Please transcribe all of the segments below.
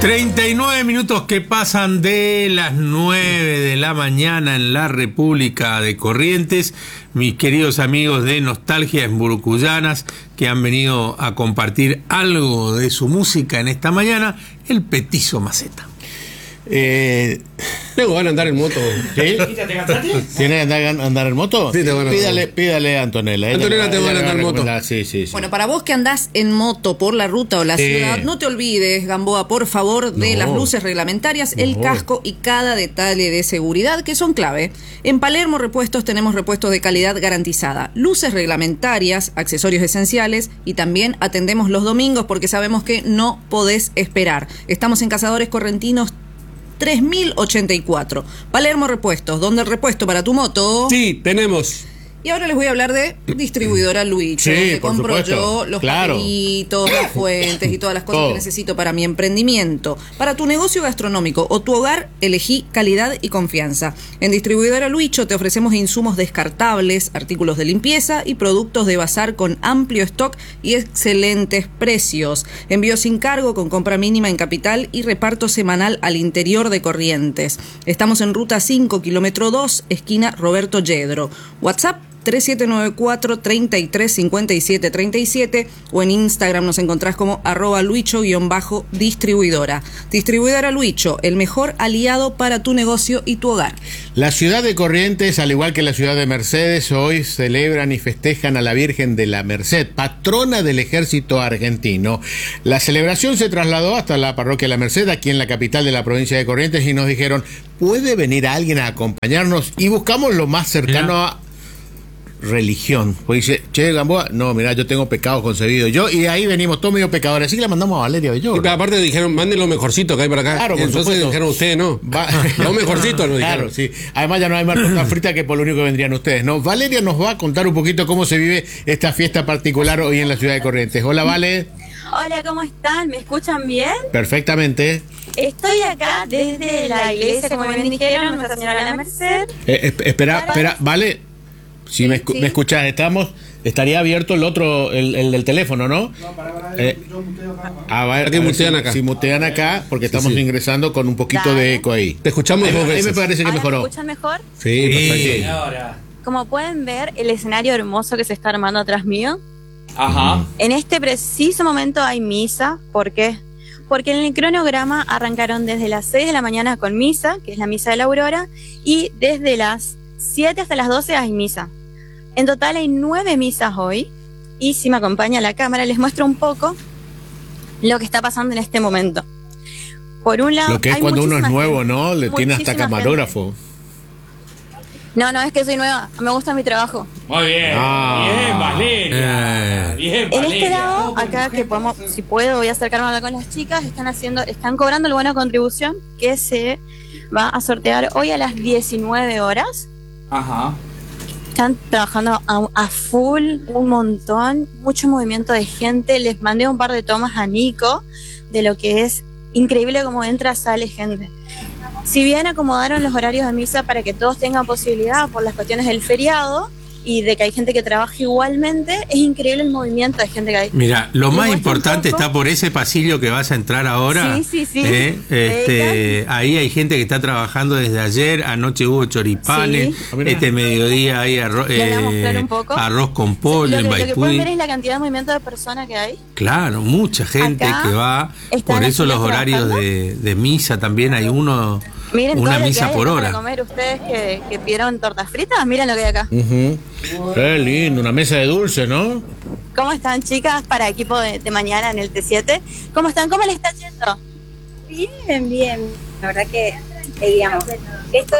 39 minutos que pasan de las 9 de la mañana en la República de Corrientes. Mis queridos amigos de Nostalgia en Burucuyanas, que han venido a compartir algo de su música en esta mañana, el Petizo Maceta. Luego van a andar en moto. ¿Sí? ¿Tiene que andar en moto? Sí, te van a pídale a Antonella. Antonella te van a andar en moto. Sí. Bueno, para vos que andás en moto por la ruta o la ciudad, no te olvides, Gamboa, por favor, de las luces reglamentarias, el casco y cada detalle de seguridad que son clave. En Palermo Repuestos tenemos repuestos de calidad garantizada, luces reglamentarias, accesorios esenciales y también atendemos los domingos porque sabemos que no podés esperar. Estamos en Cazadores Correntinos 3084. Palermo Repuestos, donde el repuesto para tu moto. Sí, tenemos. Y ahora les voy a hablar de Distribuidora Luicho, que compro yo los papelitos, las fuentes y todas las cosas que necesito para mi emprendimiento. Para tu negocio gastronómico o tu hogar, elegí calidad y confianza. En Distribuidora Luicho te ofrecemos insumos descartables, artículos de limpieza y productos de bazar con amplio stock y excelentes precios. Envío sin cargo con compra mínima en capital y reparto semanal al interior de Corrientes. Estamos en Ruta 5, kilómetro 2, esquina Roberto Yedro. WhatsApp 3794-335737 o en Instagram nos encontrás como @luicho_distribuidora. Distribuidora Luicho, el mejor aliado para tu negocio y tu hogar. La ciudad de Corrientes, al igual que la ciudad de Mercedes, hoy celebran y festejan a la Virgen de la Merced, patrona del ejército argentino. La celebración se trasladó hasta la parroquia La Merced, aquí en la capital de la provincia de Corrientes, y nos dijeron, ¿puede venir alguien a acompañarnos? Y buscamos lo más cercano a religión. Pues dice, che, Gamboa, no, mirá, yo tengo pecados concebidos. Y ahí venimos todos medio pecadores. Así que la mandamos a Valeria Bellor. Y aparte dijeron, manden lo mejorcito que hay para acá. Claro, entonces dijeron ustedes, ¿no? Lo mejorcito nos dijeron. Claro, sí. Además ya no hay más torta frita que por lo único que vendrían ustedes, ¿no? Valeria nos va a contar un poquito cómo se vive esta fiesta particular hoy en la ciudad de Corrientes. Hola, Vale. Hola, ¿cómo están? ¿Me escuchan bien? Perfectamente. Estoy acá desde la iglesia, como bien dijeron, Nuestra Señora de la Merced. Espera, Vale. Si me escuchás, estaría abierto el otro, el del teléfono, ¿no? No, para yo muteo acá. A ver, mutean acá. Si mutean acá, porque estamos ingresando con un poquito de eco ahí. Te escuchamos dos veces. Ahí me parece que mejoró. ¿Me escuchan mejor? Sí, perfecto. Ahora. Como pueden ver, el escenario hermoso que se está armando atrás mío. Ajá. En este preciso momento hay misa. ¿Por qué? Porque en el cronograma arrancaron desde las 6 de la mañana con misa, que es la misa de la Aurora, y desde las 7 hasta las 12 hay misa. En total hay 9 misas hoy, y si me acompaña la cámara les muestro un poco lo que está pasando en este momento. Por un lado, lo que es cuando uno es nuevo, ¿no? Le tiene hasta camarógrafo. No, es que soy nueva, me gusta mi trabajo. Muy bien, bien, Valeria. Bien, Valeria. En este lado, acá que podemos, si puedo, voy a acercarme acá con las chicas, están cobrando el bono de contribución que se va a sortear hoy a las 19 horas. Ajá. Están trabajando a full, un montón, mucho movimiento de gente. Les mandé un par de tomas a Nico de lo que es increíble cómo entra, sale gente. Si bien acomodaron los horarios de misa para que todos tengan posibilidad por las cuestiones del feriado y de que hay gente que trabaja igualmente, es increíble el movimiento de gente que hay. Mira, lo más importante está por ese pasillo que vas a entrar ahora. Sí. Ahí hay gente que está trabajando desde ayer. Anoche hubo choripanes. Sí. Mediodía hay arroz con pollo, Lo que pueden ver pudding. es la cantidad de movimiento de personas que hay. Claro, mucha gente Acá que va. están Por eso las los filas horarios trabajando. de misa también hay una Miren misa por todo lo que hay hora. para comer ustedes que pidieron tortas fritas, miren lo que hay acá. Qué lindo, una mesa de dulce, ¿no? ¿Cómo están, chicas, para equipo de mañana en el T7? ¿Cómo están? ¿Cómo les está yendo? Bien. La verdad que, digamos, esto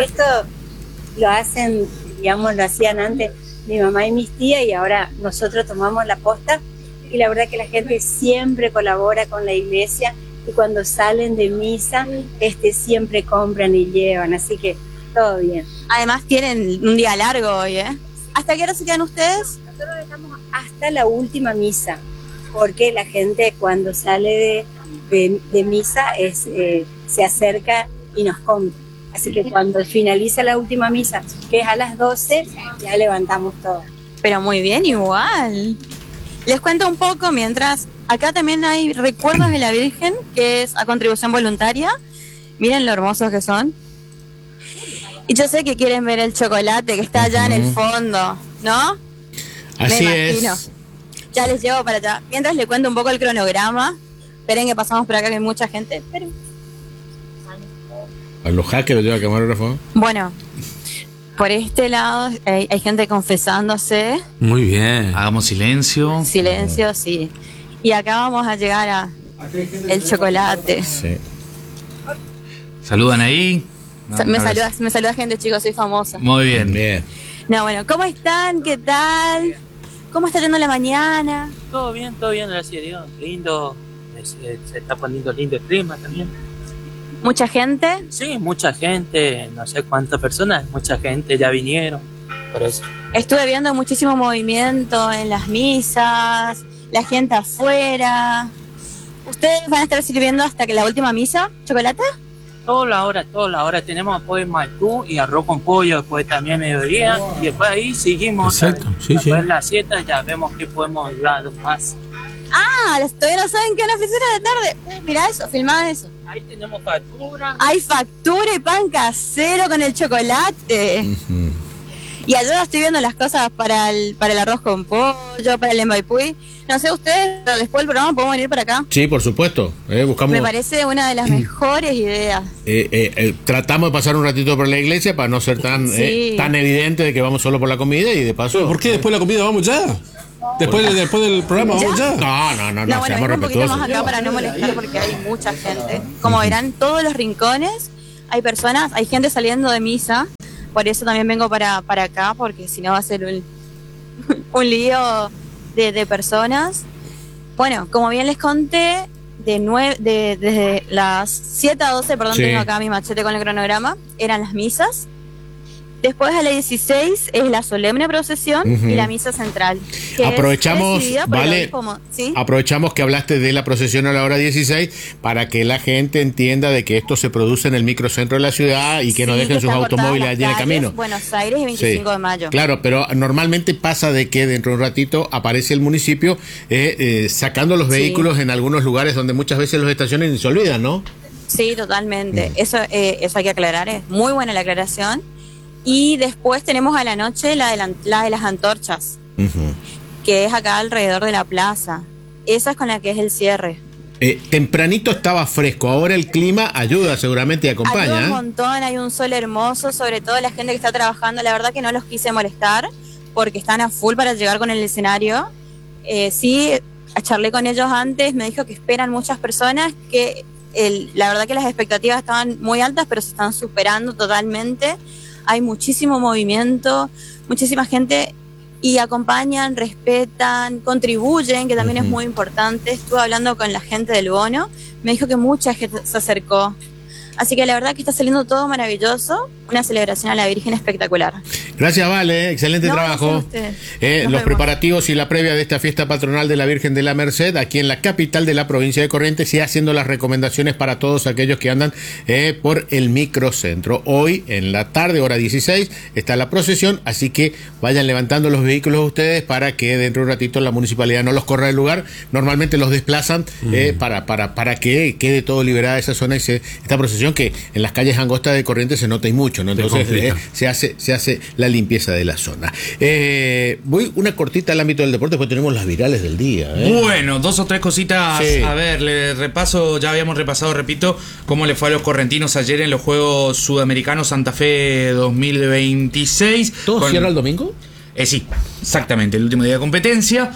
lo hacen, digamos, lo hacían antes mi mamá y mis tías y ahora nosotros tomamos la posta y la verdad que la gente siempre colabora con la iglesia y cuando salen de misa, siempre compran y llevan, así que todo bien. Además tienen un día largo hoy, ¿eh? ¿Hasta qué hora se quedan ustedes? Nosotros estamos hasta la última misa, porque la gente cuando sale de misa se acerca y nos compra. Así que cuando finaliza la última misa, que es a las 12, ya levantamos todo. Pero muy bien, igual. Les cuento un poco mientras. Acá también hay recuerdos de la Virgen, que es a contribución voluntaria. Miren lo hermosos que son. Y yo sé que quieren ver el chocolate que está allá en el fondo, ¿no? Así es. Ya les llevo para allá. Mientras les cuento un poco el cronograma. Esperen que pasamos por acá, que hay mucha gente. Esperen. ¿A los hackers lo lleva el camarógrafo? Bueno, por este lado hay gente confesándose. Muy bien. Hagamos silencio. Silencio, sí. Y acá vamos a llegar a el chocolate. Sí. Saludan ahí. Me saluda gente, chicos, soy famosa. Muy bien. Bien. No, bueno, ¿cómo están? ¿Qué tal? ¿Cómo está yendo la mañana? Todo bien, gracias a Dios. Lindo, se está poniendo lindo el clima también. ¿Mucha gente? Sí, mucha gente, no sé cuántas personas, mucha gente ya vinieron, por eso. Estuve viendo muchísimo movimiento en las misas, la gente afuera. ¿Ustedes van a estar sirviendo hasta que la última misa? ¿Chocolate? Toda la hora. Tenemos después maipú y arroz con pollo, después también mediodía, y después ahí seguimos. Exacto, sí. Después las 7 ya vemos que podemos ayudar a los más. Ah, todavía no saben qué es la oficina de tarde. Mirá eso, filmá eso. Ahí tenemos factura. Hay factura y pan casero con el chocolate. Uh-huh. Y allá estoy viendo las cosas para el arroz con pollo, para el maipú. No sé ustedes, pero después del programa podemos venir para acá. Sí, por supuesto. Buscamos. Me parece una de las mejores ideas. Tratamos de pasar un ratito por la iglesia para no ser tan evidente de que vamos solo por la comida y de paso. ¿Por qué después de la comida vamos ya? Después del programa vamos ya. No, bueno, seamos un poquito respetuosos. más acá para no molestar porque hay mucha gente. Como verán, todos los rincones hay personas, hay gente saliendo de misa. Por eso también vengo para acá, porque si no va a ser un lío de personas. Bueno, como bien les conté, desde las 7 a 12, tengo acá mi machete con el cronograma, eran las misas. Después a las 16 es la solemne procesión y la misa central. Aprovechamos, vale, ¿sí? Aprovechamos que hablaste de la procesión a la hora 16 para que la gente entienda de que esto se produce en el microcentro de la ciudad y que no dejen sus automóviles allí en el camino. Buenos Aires y 25 de mayo. Claro, pero normalmente pasa de que dentro de un ratito aparece el municipio sacando los vehículos en algunos lugares donde muchas veces los estacionan y se olvidan, ¿no? Sí, totalmente. Eso hay que aclarar, es muy buena la aclaración. Y después tenemos a la noche la de las antorchas, que es acá alrededor de la plaza. Esa es con la que es el cierre. Tempranito estaba fresco, ahora el clima ayuda seguramente y acompaña. Ayuda un montón, hay un sol hermoso, sobre todo la gente que está trabajando. La verdad que no los quise molestar porque están a full para llegar con el escenario. Sí, charlé con ellos antes, me dijo que esperan muchas personas, que la verdad que las expectativas estaban muy altas, pero se están superando totalmente. Hay muchísimo movimiento, muchísima gente y acompañan, respetan, contribuyen, que también es muy importante. Estuve hablando con la gente del bono, me dijo que mucha gente se acercó. Así que la verdad que está saliendo todo maravilloso, una celebración a la Virgen espectacular. Gracias, Vale, excelente trabajo. Los preparativos y la previa de esta fiesta patronal de la Virgen de la Merced, aquí en la capital de la provincia de Corrientes, y haciendo las recomendaciones para todos aquellos que andan por el microcentro. Hoy, en la tarde, hora 16, está la procesión, así que vayan levantando los vehículos ustedes para que dentro de un ratito la municipalidad no los corra del lugar. Normalmente los desplazan para que quede todo liberada esa zona y esta procesión que en las calles angostas de Corrientes se nota y mucho, ¿no? Entonces se hace la limpieza de la zona. Voy una cortita al ámbito del deporte, después tenemos las virales del día. Bueno, 2 o 3 cositas. Sí. A ver, le repaso, ya habíamos repasado, repito, cómo le fue a los correntinos ayer en los Juegos Sudamericanos Santa Fe 2026. ¿Todo cierra el domingo? Sí, exactamente, el último día de competencia.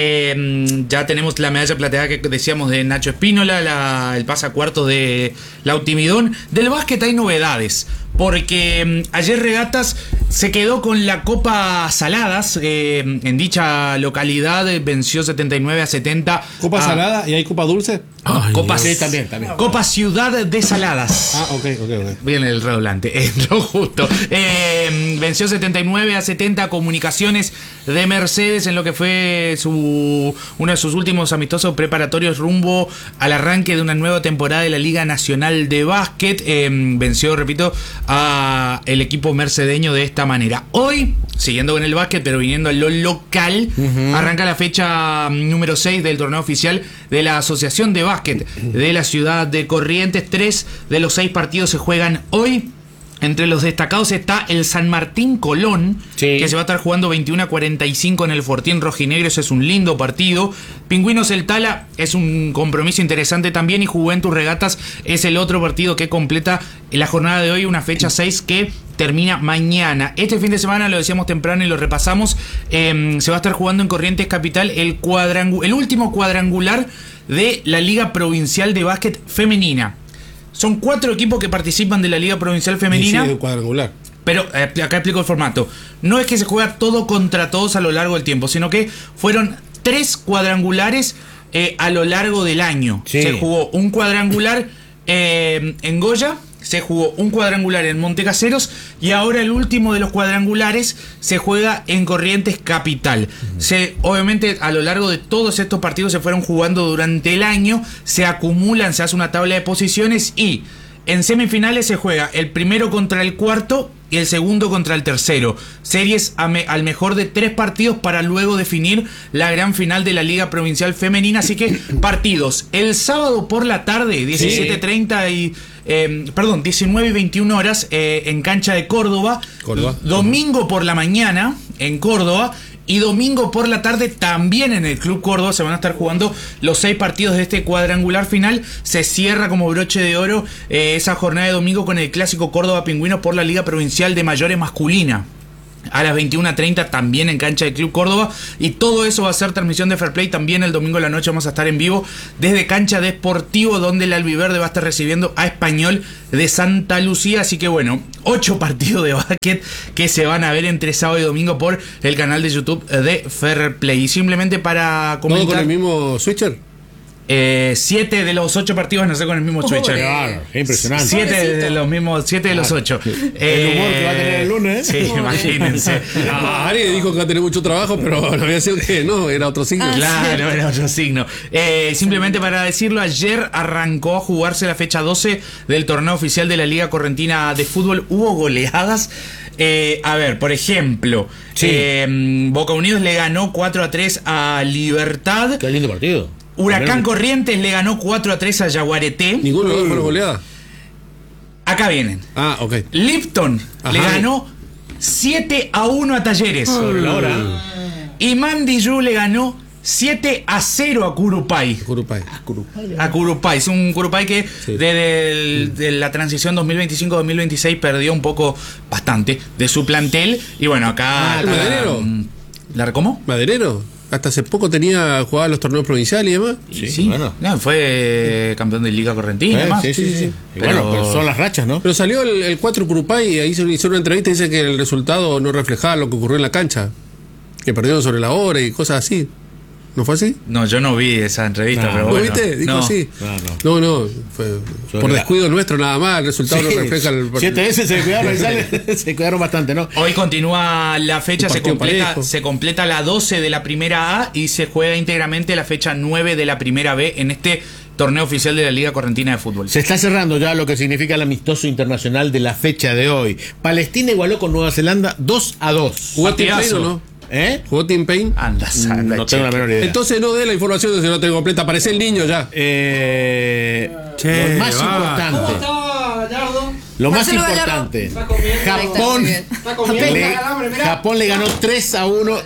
Ya tenemos la medalla plateada que decíamos de Nacho Espínola, el pase a cuartos de Lauti Midón. Del básquet hay novedades, porque ayer Regatas se quedó con la Copa Saladas. En dicha localidad venció 79-70. ¿Copa Salada y hay Copa Dulce? Copa, sí, también. Copa Ciudad de Saladas. Ok. Bien el redoblante, entró justo. Venció 79-70 Comunicaciones de Mercedes en lo que fue uno de sus últimos amistosos preparatorios rumbo al arranque de una nueva temporada de la Liga Nacional de Básquet. Venció, repito, a el equipo mercedeño de esta manera. Hoy, siguiendo con el básquet, pero viniendo a lo local, arranca la fecha número 6 del torneo oficial de la Asociación de Básquet de la ciudad de Corrientes. 3 de los 6 partidos se juegan hoy. Entre los destacados está el San Martín Colón, que se va a estar jugando 21-45 en el Fortín Rojinegro. Ese es un lindo partido. Pingüinos El Tala es un compromiso interesante también. Y Juventus Regatas es el otro partido que completa la jornada de hoy, una fecha 6 que termina mañana. Este fin de semana, lo decíamos temprano y lo repasamos, se va a estar jugando en Corrientes Capital el último cuadrangular de la Liga Provincial de Básquet Femenina. Son 4 equipos que participan de la Liga Provincial Femenina. Sí, cuadrangular. Pero acá explico el formato. No es que se juega todo contra todos a lo largo del tiempo, sino que fueron 3 cuadrangulares a lo largo del año. Sí. Se jugó un cuadrangular en Goya, se jugó un cuadrangular en Montecaseros y ahora el último de los cuadrangulares se juega en Corrientes Capital. Obviamente a lo largo de todos estos partidos se fueron jugando durante el año, se acumulan, se hace una tabla de posiciones y en semifinales se juega el primero contra el cuarto y el segundo contra el tercero. Series al mejor de 3 partidos para luego definir la gran final de la Liga Provincial Femenina. Así que partidos el sábado por la tarde, 17:30 y 19 y 21 horas en cancha de Córdoba. Domingo por la mañana en Córdoba. Y domingo por la tarde también en el Club Córdoba se van a estar jugando los 6 partidos de este cuadrangular final. Se cierra como broche de oro esa jornada de domingo con el clásico Córdoba Pingüinos por la Liga Provincial de Mayores Masculina. A las 21:30 también en cancha del Club Córdoba. Y todo eso va a ser transmisión de Fair Play. También el domingo en la noche vamos a estar en vivo desde cancha de Sportivo, donde el Albiverde va a estar recibiendo a Español de Santa Lucía. Así que bueno, 8 partidos de básquet que se van a ver entre sábado y domingo por el canal de YouTube de Fair Play. Y simplemente para comentar, ¿todo con el mismo switcher? 7 de los 8 partidos van a ser con el mismo switcher. Claro, es impresionante. 7 de los mismos, 7 de los 8. El humor que va a tener el lunes. Sí, imagínense. Ari dijo que va a tener mucho trabajo, pero no había sido que no, era otro signo. Claro, era otro signo. Simplemente para decirlo, ayer arrancó a jugarse la fecha 12 del torneo oficial de la Liga Correntina de Fútbol. Hubo goleadas. A ver, por ejemplo, Boca Unidos le ganó 4-3 a Libertad. Qué lindo partido. Huracán Corrientes le ganó 4-3 a Yaguareté. Ninguno de los fueron goleadas. Acá vienen. Ok. Lipton le ganó 7-1 a Talleres. Y Mandiyú le ganó 7-0 a Curupay. A Curupay. Es un Curupay que desde la transición 2025-2026 perdió un poco, bastante, de su plantel. Y bueno, acá... ¿Maderero? ¿Cómo? ¿Maderero? Hasta hace poco jugaba los torneos provinciales y demás. Sí. Bueno. No, fue campeón de Liga Correntina. Sí. Pero son las rachas, ¿no? Pero salió el 4 Curupay y ahí se hizo una entrevista y dice que el resultado no reflejaba lo que ocurrió en la cancha. Que perdieron sobre la hora y cosas así. ¿No fue así? No, yo no vi esa entrevista, pero bueno. ¿Lo viste? Dijo sí. No. Fue por descuido nuestro nada más. El resultado no refleja el... 7 veces se cuidaron bastante, ¿no? Hoy continúa la fecha, se completa la 12 de la primera A y se juega íntegramente la fecha 9 de la primera B en este torneo oficial de la Liga Correntina de Fútbol. Se está cerrando ya lo que significa el amistoso internacional de la fecha de hoy. Palestina igualó con Nueva Zelanda 2-2. ¿Jugó Team Payne o no? ¿Jugó Team Payne? Anda, no tengo la menor idea. Entonces no dé la información si no tengo completa. Aparece el niño ya. Lo más importante. ¿Cómo está, Gallardo? Lo más importante. Japón le ganó 3-1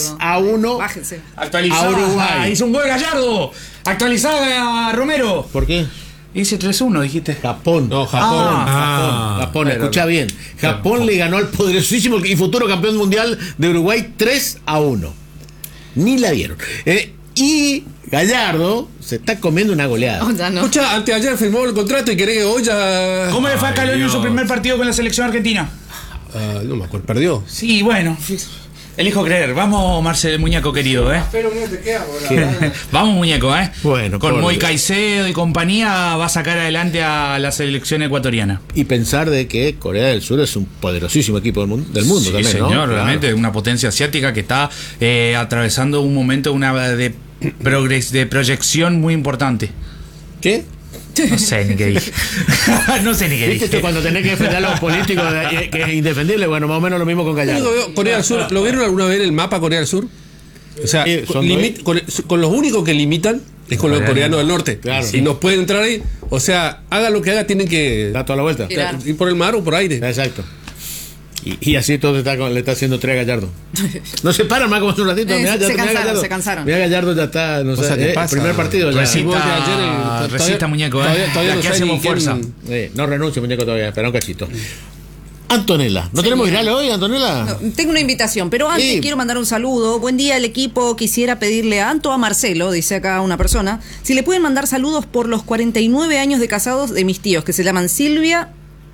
a Uruguay. Hizo un gol Gallardo. Actualizada Romero. ¿Por qué? Hice 3-1, dijiste. Japón. No, Japón, escucha bien. Japón le ganó al poderosísimo y futuro campeón mundial de Uruguay 3-1. Ni la vieron. Y Gallardo se está comiendo una goleada. Escucha, anteayer firmó el contrato y querés que hoy ya... ¿Cómo le fue a Caloni en su primer partido con la selección argentina? No me acuerdo, perdió. Sí, bueno... Elijo creer. Vamos, Marcel, muñeco querido, Vamos, muñeco, Bueno, con Moy Caicedo y compañía va a sacar adelante a la selección ecuatoriana. Y pensar de que Corea del Sur es un poderosísimo equipo del mundo también, señor, ¿no? realmente, claro. Una potencia asiática que está atravesando un momento de proyección muy importante. ¿Qué? No sé ni qué dije. No sé ni qué ¿Viste dije. cuando tenés que defender a los políticos que es indefendible? Bueno, más o menos lo mismo con Gallardo. Corea del Sur, ¿lo vieron alguna vez el mapa Corea del Sur? O sea, con los únicos que limitan es con los coreanos del norte. Claro. Y no pueden entrar ahí. O sea, haga lo que haga, tienen que Da toda la vuelta. ir por el mar o por aire. Exacto. Y así todo le está haciendo 3 a Gallardo. No se paran más como hace un ratito. Se cansaron. Mira, Gallardo ya está, no sé, ¿qué pasa? primer partido ya. Resista, muñeco. Todavía no que sé hacemos ni quién- fuerza. No renuncio, muñeco, todavía. Espera un cachito. Antonella, ¿no tenemos viral hoy, Antonella? No, tengo una invitación, pero antes Sí. quiero mandar un saludo. Buen día al equipo. Quisiera pedirle a Anto, a Marcelo, dice acá una persona, si le pueden mandar saludos por los 49 años de casados de mis tíos, que se llaman Silvia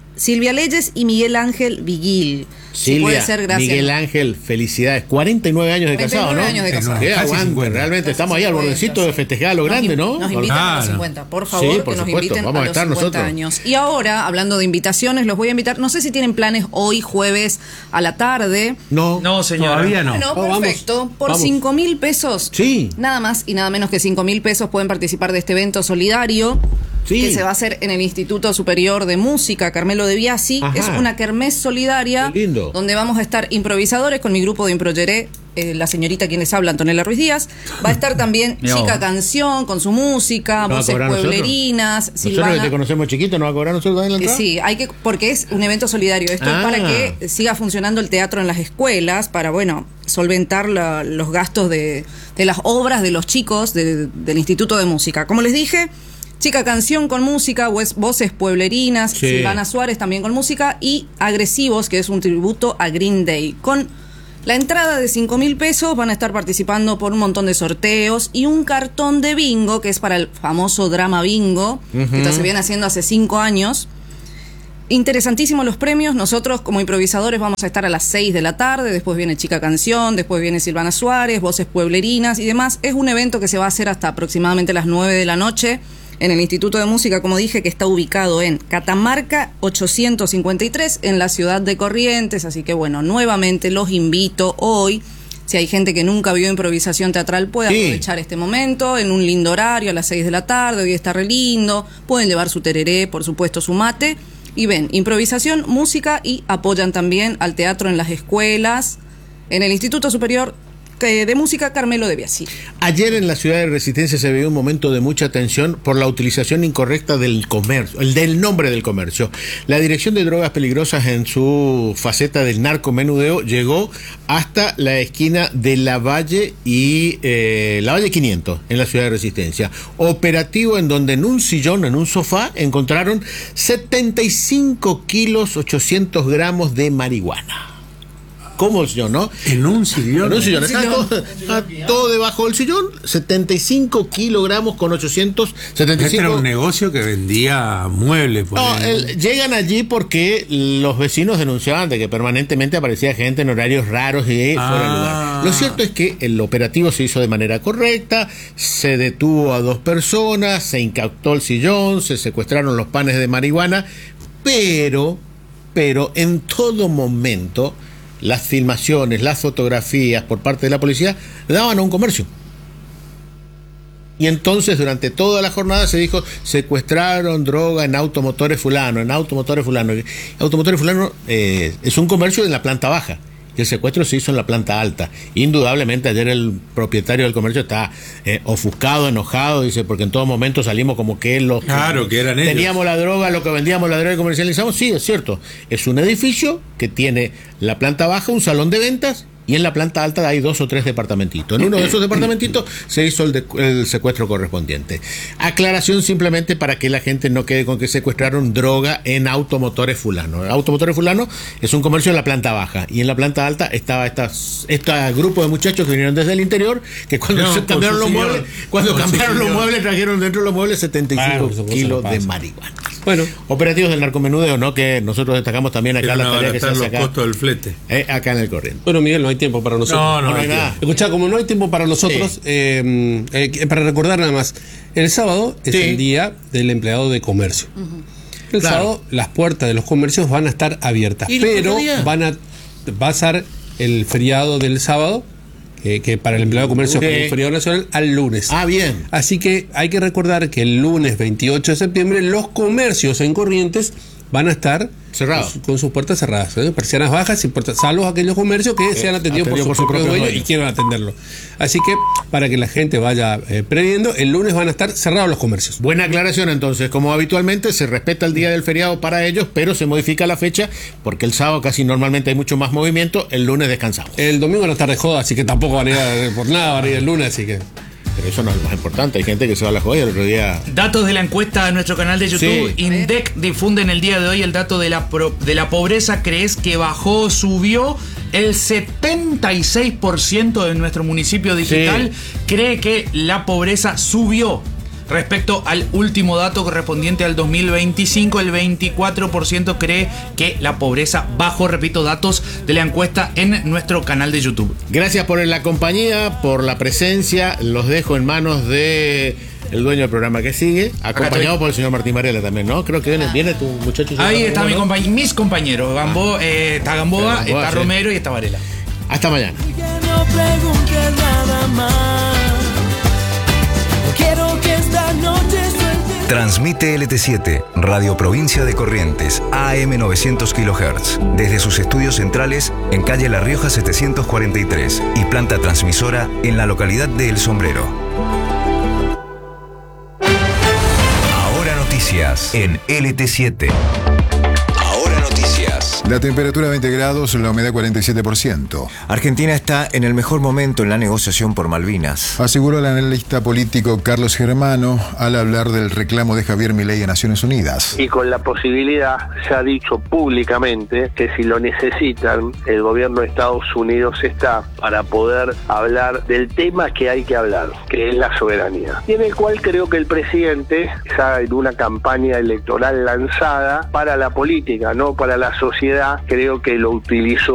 Leyes y Miguel Ángel Viguil. Si Silvia, puede ser, gracias. Miguel Ángel, felicidades. 49 años de casado, 49 ¿no? años de casado. Qué Casi aguante, 50. realmente estamos ahí al bordecito de festejar lo grande, ¿no? Nos invitan a los Claro. 50, por favor, Sí, por que nos supuesto, inviten vamos a a los estar 50 nosotros. años. Y ahora, hablando de invitaciones, los voy a invitar, no sé si tienen planes hoy jueves a la tarde. No. No, señora. Todavía no. Bueno, vamos, perfecto. Por vamos. 5.000 pesos. Sí. Nada más y nada menos que 5.000 pesos pueden participar de este evento solidario. Sí. Que se va a hacer en el Instituto Superior de Música Carmelo de Biasi. Ajá. Es una kermés solidaria Qué lindo. donde vamos a estar improvisadores con mi grupo de Improyeré, la señorita quien les habla, Antonella Ruiz Díaz. Va a estar también Mirá Chica vos. Canción con su música, ¿No va a voces cobrar nosotros? pueblerinas, Nosotros que Silvana. te conocemos chiquito, ¿no va a cobrar nosotros también la entrada? Sí, porque es un evento solidario. Esto Ah. es para que siga funcionando el teatro en las escuelas, para, bueno, solventar los gastos de las obras de los chicos del Instituto de Música. Como les dije, Chica Canción con música, voces pueblerinas, Sí. Silvana Suárez también con música, y Agresivos, que es un tributo a Green Day. Con la entrada de 5.000 pesos van a estar participando por un montón de sorteos y un cartón de bingo, que es para el famoso drama bingo, que esto se viene haciendo hace 5 años. Interesantísimos los premios. Nosotros como improvisadores vamos a estar a las 6 de la tarde, después viene Chica Canción, después viene Silvana Suárez, voces pueblerinas y demás. Es un evento que se va a hacer hasta aproximadamente las 9 de la noche en el Instituto de Música, como dije, que está ubicado en Catamarca 853 en la ciudad de Corrientes. Así que bueno, nuevamente los invito hoy. Si hay gente que nunca vio improvisación teatral, puede Sí. aprovechar este momento en un lindo horario a las 6 de la tarde. Hoy está re lindo. Pueden llevar su tereré, por supuesto, su mate. Y ven, improvisación, música, y apoyan también al teatro en las escuelas, en el Instituto Superior de Música Carmelo de Biasi. Ayer en la ciudad de Resistencia se vivió un momento de mucha tensión por la utilización incorrecta del comercio, del nombre del comercio. La Dirección de Drogas Peligrosas, en su faceta del narcomenudeo, llegó hasta la esquina de La Valle y La Valle 500 en la ciudad de Resistencia. Operativo en donde en un sillón, en un sofá, encontraron 75 kilos 800 gramos de marihuana. ¿Cómo el sillón, no? En un sillón. En un sillón, está todo debajo del sillón, 75 kilogramos con 875. Este era un negocio que vendía muebles. por No, ahí. llegan allí porque los vecinos denunciaban de que permanentemente aparecía gente en horarios raros y fuera de lugar. Lo cierto es que el operativo se hizo de manera correcta, se detuvo a 2 personas, se incautó el sillón, se secuestraron los panes de marihuana, pero en todo momento las filmaciones, las fotografías por parte de la policía daban a un comercio. Y entonces durante toda la jornada se dijo: secuestraron droga en Automotores Fulano, en Automotores Fulano. Automotores Fulano es un comercio en la planta baja. Y el secuestro se hizo en la planta alta. Indudablemente ayer el propietario del comercio está ofuscado, enojado, dice, porque en todo momento salimos como que los Claro, que eran ellos. teníamos la droga, lo que vendíamos la droga y comercializamos. Sí, es cierto. Es un edificio que tiene la planta baja, un salón de ventas, y en la planta alta hay 2 o 3 departamentitos. En uno de esos departamentitos se hizo el secuestro correspondiente. Aclaración simplemente para que la gente no quede con que secuestraron droga en Automotores Fulano. Automotores Fulano es un comercio en la planta baja, y en la planta alta estaba este grupo de muchachos que vinieron desde el interior, que cuando No, se con cambiaron su los señor. muebles, cuando Con su cambiaron los señor. muebles, trajeron dentro de los muebles 75 Claro, eso kilos pasa. de marihuana. Bueno, Operativos del narcomenudeo, ¿no? Que nosotros destacamos también acá Pero la no tarea que se abaratar hace los acá, costos del flete. acá en el Corriente. bueno, Miguel, no hay tiempo para nosotros. No hay hay nada. tiempo. Escuchá, como no hay tiempo para nosotros, para recordar nada más, el sábado es Sí. el día del empleado de comercio. El Claro. sábado las puertas de los comercios van a estar abiertas, ¿Y el pero otro día? va a ser el feriado del sábado, que para el empleado de comercio es un feriado nacional, al lunes. Ah, bien. Así que hay que recordar que el lunes 28 de septiembre los comercios en Corrientes van a estar cerrados, con sus puertas cerradas, persianas bajas y puertas, salvo aquellos comercios que sean atendidos por su propio dueño y quieran atenderlo. Así que, para que la gente vaya previendo, el lunes van a estar cerrados los comercios. Buena aclaración, entonces. Como habitualmente, se respeta el día del feriado para ellos, pero se modifica la fecha, porque el sábado casi normalmente hay mucho más movimiento, el lunes descansamos. El domingo van a estar de joda, así que tampoco van a ir por nada, van a ir el lunes, así que... Pero eso no es lo más importante, hay gente que se va a la joya el otro día. Datos de la encuesta de nuestro canal de YouTube. Sí. INDEC difunde en el día de hoy el dato de la pobreza. ¿Crees que bajó, subió? El 76% de nuestro municipio digital cree que la pobreza subió. Respecto al último dato correspondiente al 2025, el 24% cree que la pobreza bajó. Repito, datos de la encuesta en nuestro canal de YouTube. Gracias por la compañía, por la presencia. Los dejo en manos de el dueño del programa que sigue, acompañado por el señor Martín Varela también, ¿no? Creo que viene tu muchacho. Ahí está mis compañeros. Está Gamboa, está Romero y está Varela. Hasta mañana. Transmite LT7, Radio Provincia de Corrientes, AM 900 kHz, desde sus estudios centrales en calle La Rioja 743 y planta transmisora en la localidad de El Sombrero. Ahora noticias en LT7. Ahora noticias. La temperatura 20 grados, la humedad 47%. Argentina está en el mejor momento en la negociación por Malvinas, aseguró el analista político Carlos Germano al hablar del reclamo de Javier Milei a Naciones Unidas. Y con la posibilidad, se ha dicho públicamente, que si lo necesitan, el gobierno de Estados Unidos está para poder hablar del tema que hay que hablar, que es la soberanía. Y en el cual creo que el presidente está en una campaña electoral lanzada para la política, no para la sociedad. Creo que lo utilizó